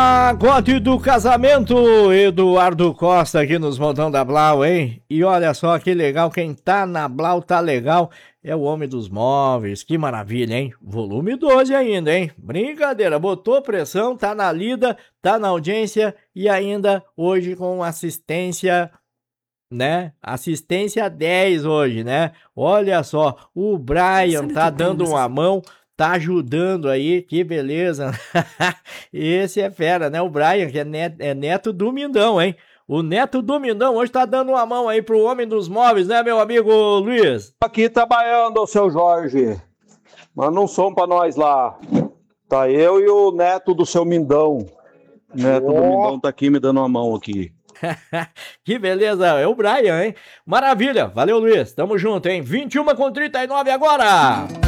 Pacote do casamento, Eduardo Costa aqui nos montão da Blau, hein? E olha só que legal, quem tá na Blau tá legal, é o homem dos móveis, que maravilha, hein? Volume 12 ainda, hein? Brincadeira, botou pressão, tá na lida, tá na audiência e ainda hoje com assistência, né? Assistência 10 hoje, né? Olha só, o Brian tá dando uma mão, tá ajudando aí, que beleza. Esse é fera, né? O Brian, que é neto do Mindão, hein? O neto do Mindão hoje tá dando uma mão aí pro homem dos móveis, né, meu amigo Luiz? Aqui trabalhando, seu Jorge. Manda um som pra nós lá. Tá eu e o neto do seu Mindão. O neto do Mindão tá aqui me dando uma mão aqui. Que beleza, é o Brian, hein? Maravilha, valeu Luiz, tamo junto, hein? 21h39 agora!